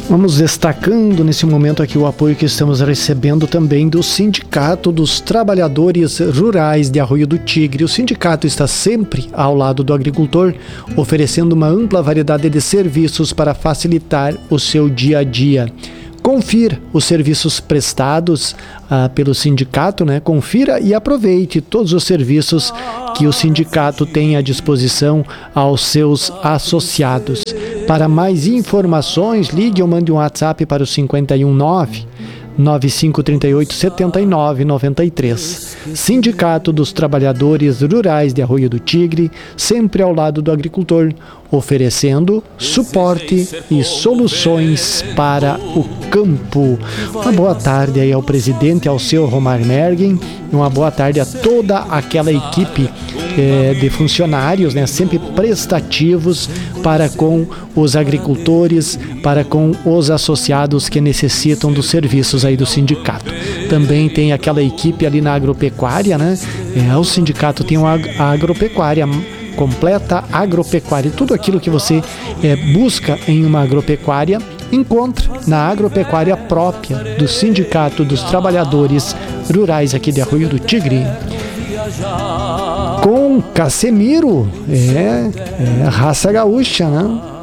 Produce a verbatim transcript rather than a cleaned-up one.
Vamos destacando nesse momento aqui o apoio que estamos recebendo também do Sindicato dos Trabalhadores Rurais de Arroio do Tigre. O sindicato está sempre ao lado do agricultor, oferecendo uma ampla variedade de serviços para facilitar o seu dia a dia. Confira os serviços prestados ah, pelo sindicato, né? Confira e aproveite todos os serviços que o sindicato tem à disposição aos seus associados. Para mais informações, ligue ou mande um WhatsApp para o cinco um nove, nove cinco três oito, sete nove nove três. Sindicato dos Trabalhadores Rurais de Arroio do Tigre, sempre ao lado do agricultor, oferecendo suporte e soluções para o campo. Uma boa tarde aí ao presidente, ao seu Romar Mergen, uma boa tarde a toda aquela equipe é, de funcionários, né, sempre prestativos para com os agricultores, para com os associados que necessitam dos serviços aí do sindicato. Também tem aquela equipe ali na agropecuária, né? É, o sindicato tem uma agropecuária completa, agropecuária, tudo aquilo que você é, busca em uma agropecuária, encontra na agropecuária própria do Sindicato dos Trabalhadores Rurais aqui de Arroio do Tigre. Com Casemiro, é, é raça gaúcha, né?